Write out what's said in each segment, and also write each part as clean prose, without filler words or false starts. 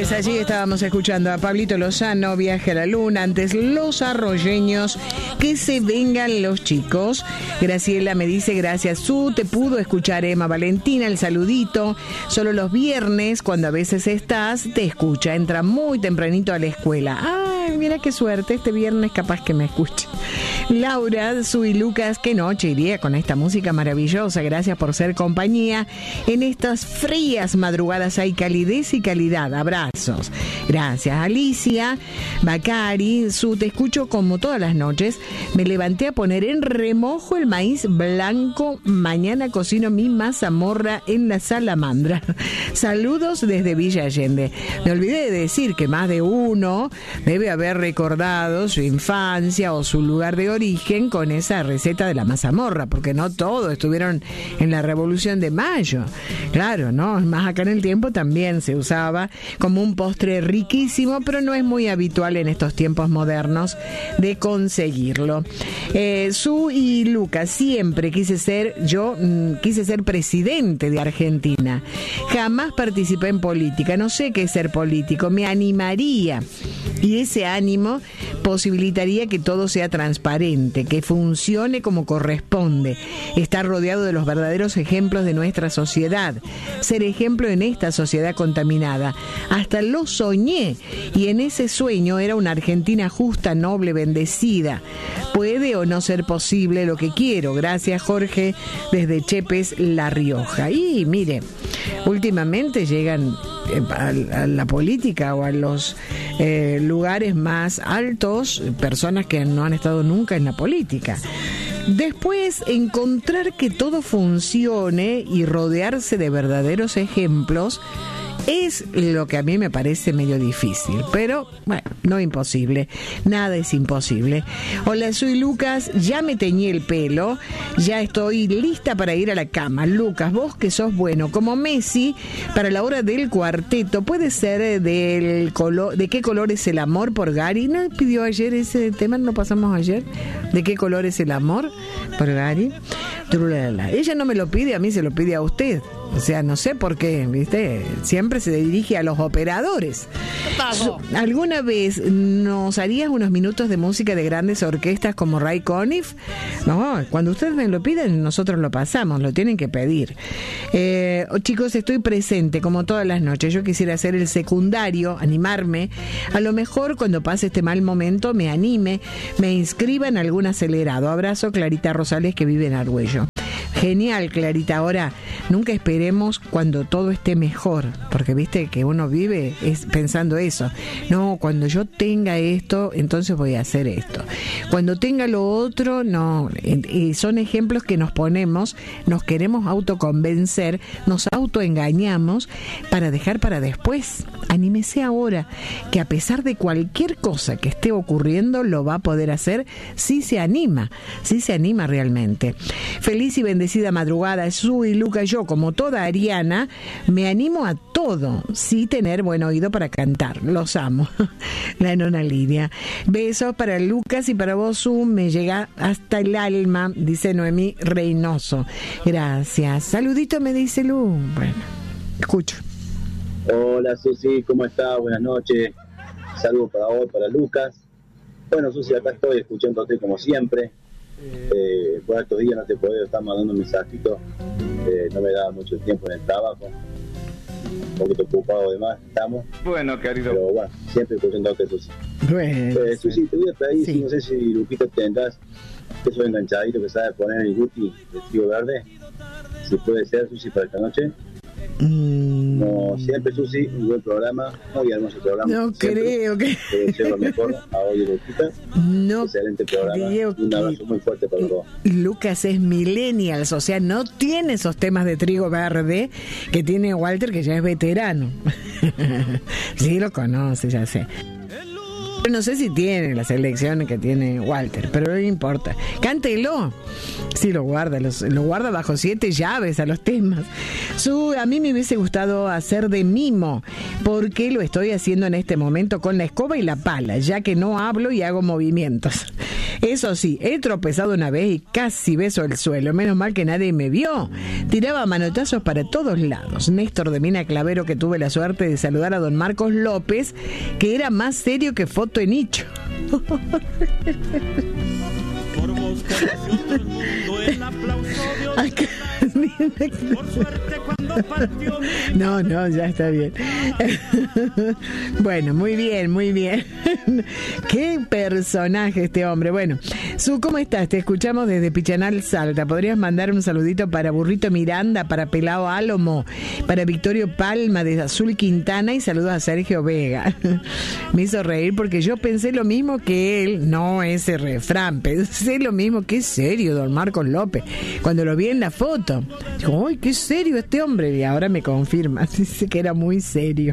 Pues allí estábamos escuchando a Pablito Lozano, Viaje a la Luna, antes Los Arroyeños, Que se vengan los chicos. Graciela me dice, gracias Su, te pudo escuchar Emma Valentina, el saludito. Solo los viernes, cuando a veces estás, te escucha, entra muy tempranito a la escuela. Ay, mira qué suerte, este viernes capaz que me escuche. Laura, Su y Lucas, qué noche iría con esta música maravillosa. Gracias por ser compañía. En estas frías madrugadas hay calidez y calidad. Abrazos. Gracias. Alicia, Bacari, Su, te escucho como todas las noches. Me levanté a poner en remojo el maíz blanco. Mañana cocino mi mazamorra en la salamandra. Saludos desde Villa Allende. Me olvidé de decir que más de uno debe haber recordado su infancia o su lugar de origen con esa receta de la mazamorra, porque no todos estuvieron en la Revolución de Mayo. Claro, ¿no? Más acá en el tiempo también se usaba como un postre riquísimo, pero no es muy habitual en estos tiempos modernos de conseguirlo. Su y Lucas, siempre quise ser presidente de Argentina. Jamás participé en política, no sé qué es ser político, me animaría. Y ese ánimo posibilitaría que todo sea transparente, que funcione como corresponde, estar rodeado de los verdaderos ejemplos de nuestra sociedad, ser ejemplo en esta sociedad contaminada. Hasta lo soñé, y en ese sueño era una Argentina justa, noble, bendecida. Puede o no ser posible lo que quiero. Gracias, Jorge, desde Chepes, La Rioja. Y mire, últimamente llegan a la política o a los lugares más altos personas que no han estado nunca en la política. Después, encontrar que todo funcione y rodearse de verdaderos ejemplos es lo que a mí me parece medio difícil, pero bueno, no imposible, nada es imposible. Hola, soy Lucas, ya me teñí el pelo, ya estoy lista para ir a la cama. Lucas, vos que sos bueno, como Messi, para la hora del cuarteto, puede ser del color, ¿de qué color es el amor? Por Gary, ¿no pidió ayer ese tema? ¿No pasamos ayer? ¿De qué color es el amor? Por Gary. Ella no me lo pide, a mí se lo pide a usted. O sea, no sé por qué, ¿viste? Siempre se dirige a los operadores. ¿Alguna vez nos harías unos minutos de música de grandes orquestas como Ray Conniff? No, cuando ustedes me lo piden, nosotros lo pasamos, lo tienen que pedir. Chicos, estoy presente como todas las noches. Yo quisiera hacer el secundario, animarme. A lo mejor cuando pase este mal momento me anime, me inscriba en algún acelerado. Abrazo, Clarita Rosales, que vive en Argüello. Genial, Clarita. Ahora, nunca esperemos cuando todo esté mejor, porque viste que uno vive pensando eso. No, cuando yo tenga esto, entonces voy a hacer esto. Cuando tenga lo otro, no. Y son ejemplos que nos ponemos, nos queremos autoconvencer, nos autoengañamos para dejar para después. Anímese ahora, que a pesar de cualquier cosa que esté ocurriendo, lo va a poder hacer si se anima realmente. Feliz y bendecida madrugada, Su y Luca. Yo, como toda ariana, me animo a todo, sí tener buen oído para cantar. Los amo. La nona Lidia. Besos para Lucas y para vos, Su. Me llega hasta el alma, dice Noemí Reynoso. Gracias. Saludito, me dice Lu. Bueno, escucho. Hola, Susi, ¿cómo estás? Buenas noches. Saludos para vos, para Lucas. Bueno, Susi, acá estoy escuchándote como siempre. Por estos días no te puedo estar mandando un mensajito, no me da mucho tiempo en el trabajo, un poquito ocupado además estamos. Bueno, querido. Pero bueno, siempre escuchándote, Susi. Bueno, Susi, te voy a pedir, sí. No sé si Luquito tendrás eso enganchadito que sabe poner el Guti de trigo verde, si puede ser, Susi, para esta noche. Como siempre, Susi, un buen programa, muy hermoso programa. No siempre. creo que... Te deseo lo mejor a hoy, Luquita. No excelente programa, un abrazo muy fuerte para los dos. Lucas es millennials, o sea, no tiene esos temas de trigo verde que tiene Walter, que ya es veterano. Sí, lo conoce, ya sé. Pues no sé si tiene las elecciones que tiene Walter, pero no importa. Cántelo. Sí, lo guarda bajo 7 llaves a los temas. A mí me hubiese gustado hacer de mimo, porque lo estoy haciendo en este momento con la escoba y la pala, ya que no hablo y hago movimientos. Eso sí, he tropezado una vez y casi beso el suelo. Menos mal que nadie me vio. Tiraba manotazos para todos lados. Néstor de Mina Clavero, que tuve la suerte de saludar a don Marcos López, que era más serio que foto en nicho. Por vos conoció todo el mundo el aplauso de Oscar. Por suerte cuando partió No, ya está bien. Bueno, muy bien. Qué personaje este hombre. Bueno, ¿cómo estás? Te escuchamos desde Pichanal, Salta. ¿Podrías mandar un saludito para Burrito Miranda, para Pelao Álamo, para Victorio Palma de Azul Quintana y saludos a Sergio Vega? Me hizo reír porque yo pensé lo mismo que él, no ese refrán, pensé lo mismo. Qué serio, don Marcos López. Cuando lo vi en la foto, digo, ¡ay, qué serio este hombre! Y ahora me confirma, dice que era muy serio.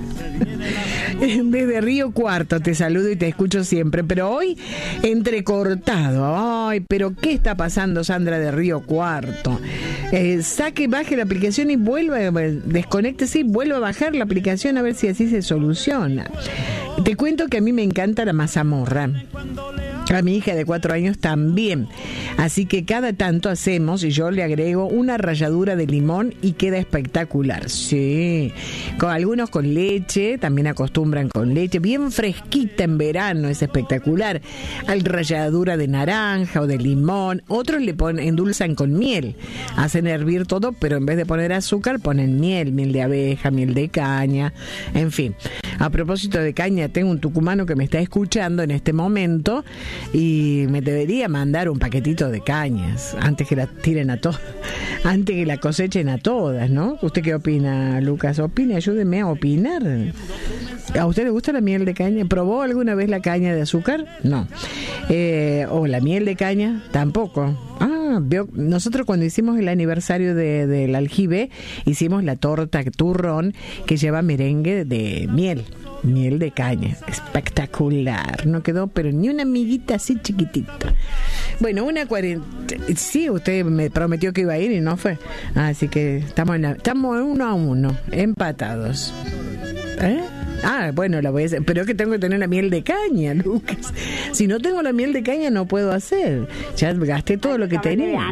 Desde Río Cuarto te saludo y te escucho siempre, pero hoy entrecortado. Ay, pero ¿qué está pasando, Sandra de Río Cuarto? Baje la aplicación y desconéctese y vuelva a bajar la aplicación a ver si así se soluciona. Te cuento que a mí me encanta la mazamorra. A mi hija de 4 años también. Así que cada tanto hacemos y yo le agrego una ralladura de limón y queda espectacular. Sí, algunos con leche, también acostumbran con leche, bien fresquita en verano, es espectacular. Al ralladura de naranja o de limón. Otros le endulzan con miel. Hacen hervir todo, pero en vez de poner azúcar ponen miel de abeja, miel de caña, en fin. A propósito de caña, tengo un tucumano que me está escuchando en este momento y me debería mandar un paquetito de cañas antes que la tiren a todas, antes que la cosechen a todas, ¿no? ¿Usted qué opina, Lucas? Opine, ayúdeme a opinar. ¿A usted le gusta la miel de caña? ¿Probó alguna vez la caña de azúcar? No. ¿O la miel de caña? Tampoco. Nosotros cuando hicimos el aniversario del aljibe, hicimos la torta turrón que lleva merengue de miel de caña. Espectacular. No quedó, pero ni una amiguita así chiquitita. Bueno, 1:40. Sí, usted me prometió que iba a ir y no fue. Así que estamos 1-1, empatados. Bueno, la voy a hacer, pero es que tengo que tener la miel de caña, Lucas. Si no tengo la miel de caña no puedo hacer. Ya gasté todo lo que tenía.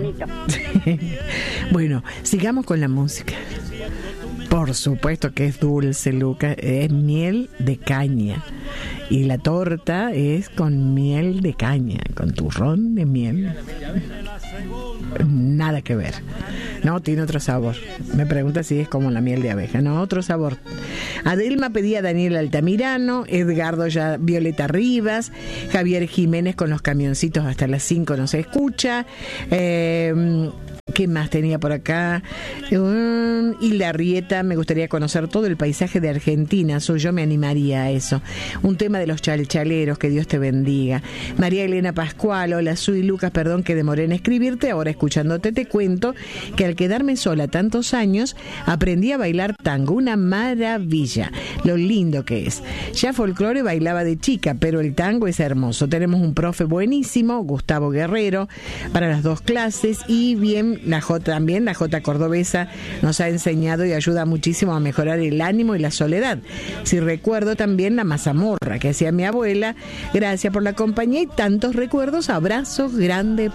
Bueno, sigamos con la música. Por supuesto que es dulce, Lucas. Es miel de caña. Y la torta es con miel de caña, con turrón de miel. Nada que ver. No, tiene otro sabor. Me pregunta si es como la miel de abeja. No, otro sabor. Adelma pedía a Daniel Altamirano, Edgardo ya Violeta Rivas, Javier Jiménez con los camioncitos hasta las 5 no se escucha. ¿Qué más tenía por acá? Hilda Rieta, me gustaría conocer todo el paisaje de Argentina. Yo me animaría a eso. Un tema de los chalchaleros, que Dios te bendiga. María Elena Pascual, hola, soy Lucas, perdón que demoré en escribirte. Ahora escuchándote te cuento que al quedarme sola tantos años, aprendí a bailar tango. Una maravilla, lo lindo que es. Ya folclore bailaba de chica, pero el tango es hermoso. Tenemos un profe buenísimo, Gustavo Guerrero, para las 2 clases y bien la Jota Cordobesa nos ha enseñado y ayuda muchísimo a mejorar el ánimo y la soledad. Si recuerdo también la mazamorra que hacía mi abuela. Gracias por la compañía y tantos recuerdos. Abrazos grandes